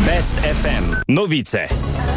Best FM novice.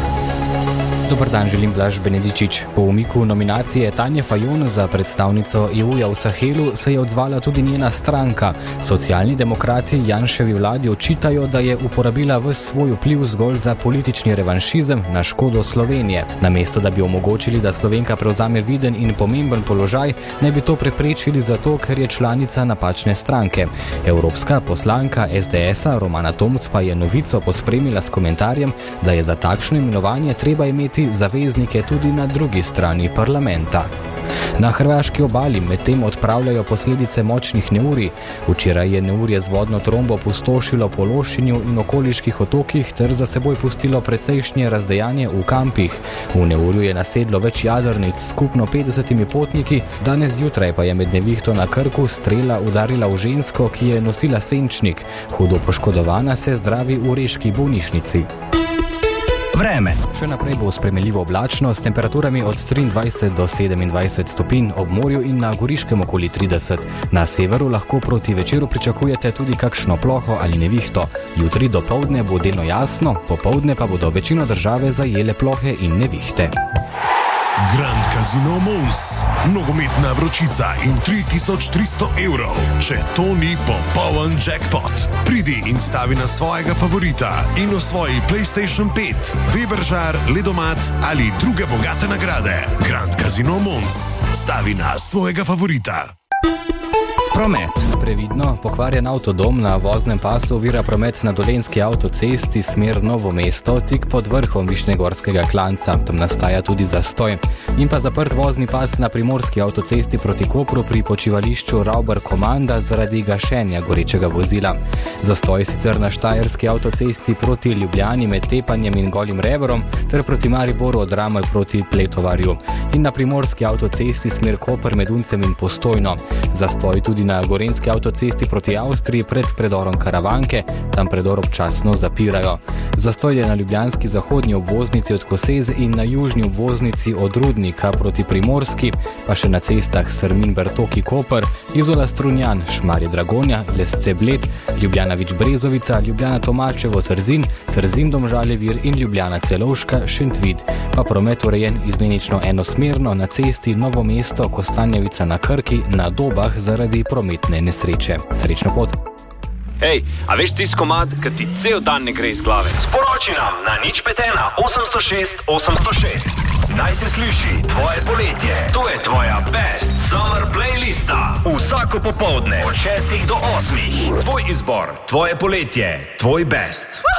Dobar dan, želim Blaž Benedičič. Po umiku nominacije Tanje Fajon za predstavnico EU-ja v Sahelu se je odzvala tudi njena stranka. Socialni demokrati Janševi vladi očitajo, da je uporabila ves svoj vpliv zgolj za politični revanšizem na škodo Slovenije. Namesto da bi omogočili, da Slovenka prevzame viden in pomemben položaj, ne bi to preprečili zato, ker je članica napačne stranke. Evropska poslanka SDS-a Romana Tomc pa je novico pospremila s komentarjem, da je za takšno imenovanje treba imeti zaveznike tudi na drugi strani parlamenta. Na hrvaški obali medtem odpravljajo posledice močnih neurij. Včeraj je neurje z vodno trombo pustošilo po Lošinju in okoliških otokih ter za seboj pustilo precejšnje razdejanje v kampih. V neurju je nasedlo več jadrnic s skupno 50 potniki, danes zjutraj pa je med nevihto na Krku strela udarila v žensko, ki je nosila senčnik. Hudo poškodovana se zdravi v reški bolnišnici. Vreme. Še naprej bo sprejemljivo oblačno s temperaturami od 23 do 27 stopinj, ob morju in na Goriškem okoli 30. Na severu lahko proti večeru pričakujete tudi kakšno ploho ali nevihto. Jutri dopoldne bo delno jasno, popoldne pa bodo večino države zajele plohe in nevihte. Grand Casino Mons, nogometna vročica in 3300 evrov. Če to ni popoln jackpot, pridi in stavi na svojega favorita in osvoji PlayStation 5, Weberžar, Ledomat ali druge bogate nagrade. Grand Casino Mons, stavi na svojega favorita. Promet. Previdno, pokvarjen avtodom na voznem pasu ovira promet na Dolenjski avtocesti smer Novo mesto, tik pod vrhom Višnjegorskega klanca. Tam nastaja tudi zastoj. In pa zaprt vozni pas na Primorski avtocesti proti Kopru pri počivališču Rauber Komanda zaradi gašenja gorečega vozila. Zastoj sicer na Štajerski avtocesti proti Ljubljani med Tepanjem in Golim Rebrom ter proti Mariboru od Ramelj proti Pletovarju. In na Primorski avtocesti smer Koper med Uncem in Postojno. Zastoj tudi na Gorenjski avtocesti proti Avstriji pred predorom Karavanke, tam predor občasno zapirajo. Zastoj je na ljubljanski zahodnji obvoznici od Koseze in na južni obvoznici od Rudnika proti Primorski, pa še na cestah Srmin-Bertoki Koper, Izola Strunjan, Šmarje Dragonja, Lesce Bled, Ljubljana Vič-Brezovica, Ljubljana Tomačevo Trzin, Trzin Domžale Vir in Ljubljana Celovška Šentvid. Pa promet urejen izmenično enosmerno na cesti Novo mesto Kostanjevica na Krki na Dobah zaradi prometne nesreče. Srečno pot! Hej, a veš tisti komad, ki ti cel dan ne gre iz glave? Sporoči nam na 051 806 806. Naj se sliši tvoje poletje. To je tvoja Best Summer playlista. Vsako popoldne od 6 do 8. Tvoj izbor, tvoje poletje, tvoj best.